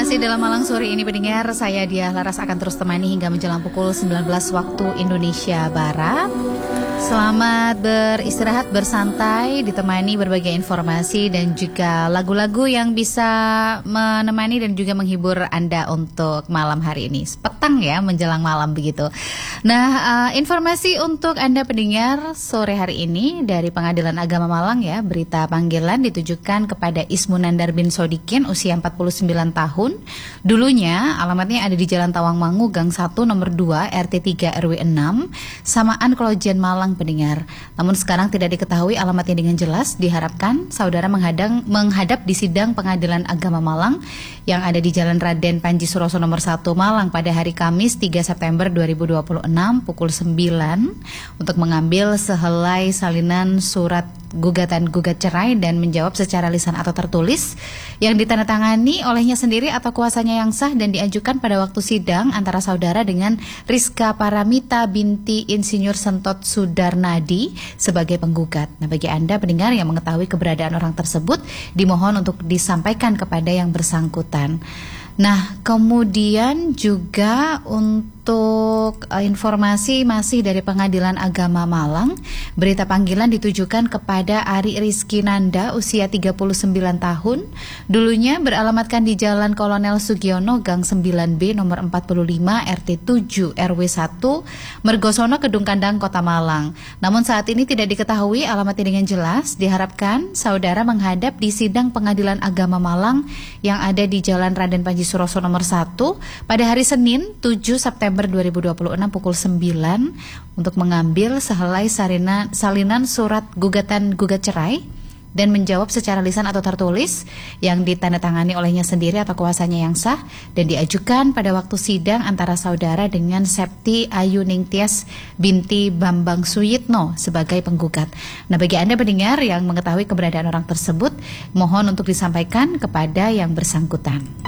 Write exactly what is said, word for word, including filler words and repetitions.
Masih dalam Malang sore ini pendengar, saya Diah Laras akan terus temani hingga menjelang pukul sembilan belas waktu Indonesia Barat. Selamat beristirahat, bersantai, ditemani berbagai informasi dan juga lagu-lagu yang bisa menemani dan juga menghibur Anda untuk malam hari ini. Petang ya, menjelang malam begitu. Nah, uh, informasi untuk Anda pendengar sore hari ini dari Pengadilan Agama Malang ya, berita panggilan ditujukan kepada Ismunandar bin Sodikin, usia empat puluh sembilan tahun. Dulunya alamatnya ada di Jalan Tawangmangu, Gang satu nomor dua, R T tiga R W enam, Samaan Klojen Malang pendengar. Namun sekarang tidak diketahui alamatnya dengan jelas. Diharapkan saudara menghadang, menghadap di sidang Pengadilan Agama Malang yang ada di Jalan Raden Panji Suroso nomor satu Malang pada hari Kamis tiga September dua ribu dua puluh enam pukul sembilan untuk mengambil sehelai salinan surat gugatan gugat cerai dan menjawab secara lisan atau tertulis yang ditandatangani olehnya sendiri atau kuasanya yang sah dan diajukan pada waktu sidang antara saudara dengan Rizka Paramita binti Insinyur Sentot Sudarnadi sebagai penggugat. Nah, bagi Anda pendengar yang mengetahui keberadaan orang tersebut, dimohon untuk disampaikan kepada yang bersangkutan. Nah, kemudian juga untuk uh, informasi masih dari Pengadilan Agama Malang, berita panggilan ditujukan kepada Ari Rizky Nanda, usia tiga puluh sembilan tahun. Dulunya beralamatkan di Jalan Kolonel Sugiono, Gang sembilan B, nomor empat puluh lima, R T tujuh, R W satu, Mergosono, Kedung Kandang, Kota Malang. Namun saat ini tidak diketahui alamatnya dengan jelas. Diharapkan saudara menghadap di sidang Pengadilan Agama Malang yang ada di Jalan Raden Panji Suroso nomor satu pada hari Senin tujuh September dua ribu dua puluh enam pukul sembilan untuk mengambil sehelai salinan, salinan surat gugatan gugat cerai dan menjawab secara lisan atau tertulis yang ditandatangani olehnya sendiri atau kuasanya yang sah dan diajukan pada waktu sidang antara saudara dengan Septi Ayu Ningtyas binti Bambang Suyitno sebagai penggugat. Nah, bagi Anda pendengar yang mengetahui keberadaan orang tersebut, mohon untuk disampaikan kepada yang bersangkutan.